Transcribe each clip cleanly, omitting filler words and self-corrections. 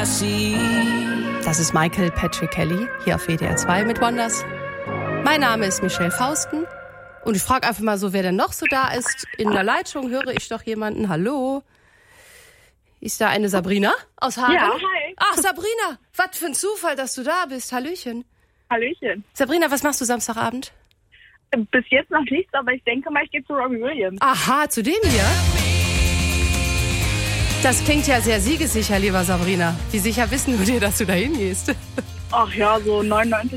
I see. Das ist Michael Patrick Kelly hier auf WDR 2 mit Wonders. Mein Name ist Michelle Fausten und ich frage einfach mal so, wer denn noch so da ist. In der Leitung höre ich doch jemanden. Hallo? Ist da eine Sabrina aus Hagen? Ja, hi. Ach, Sabrina, was für ein Zufall, dass du da bist. Hallöchen. Hallöchen. Sabrina, was machst du Samstagabend? Bis jetzt noch nichts, aber ich denke mal, ich gehe zu Robbie Williams. Aha, zu dem hier? Das klingt ja sehr siegessicher, lieber Sabrina. Wie sicher bist du dir, dass du da hingehst? Ach ja, so 99%.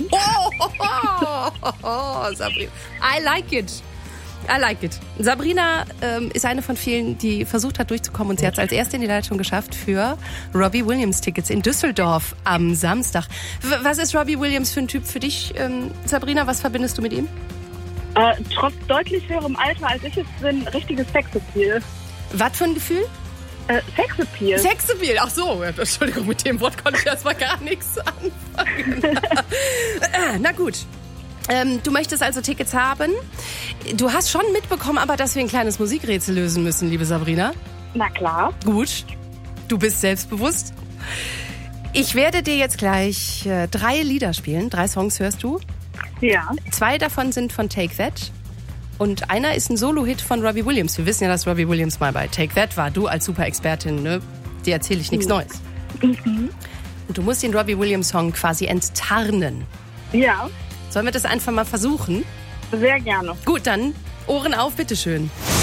Sabrina. I like it. I like it. Sabrina ist eine von vielen, die versucht hat durchzukommen und sie hat es als erste in die Leitung geschafft für Robbie Williams Tickets in Düsseldorf am Samstag. Was ist Robbie Williams für ein Typ für dich, Sabrina? Was verbindest du mit ihm? Trotz deutlich höherem Alter als ich es bin, richtiges Sexappeal. Was für ein Gefühl? Sexappeal. Sexappeal, ach so. Entschuldigung, mit dem Wort konnte ich erstmal gar nichts anfangen. Na gut. Du möchtest also Tickets haben. Du hast schon mitbekommen, aber dass wir ein kleines Musikrätsel lösen müssen, liebe Sabrina. Na klar. Gut. Du bist selbstbewusst. Ich werde dir jetzt gleich 3 Lieder spielen. 3 Songs hörst du. Ja. 2 davon sind von Take That. Und einer ist ein Solo-Hit von Robbie Williams. Wir wissen ja, dass Robbie Williams mal bei Take That war. Du als Super-Expertin, ne? Dir erzähle ich nichts Neues. Mhm. Und du musst den Robbie Williams-Song quasi enttarnen. Ja. Sollen wir das einfach mal versuchen? Sehr gerne. Gut, dann Ohren auf, bitteschön.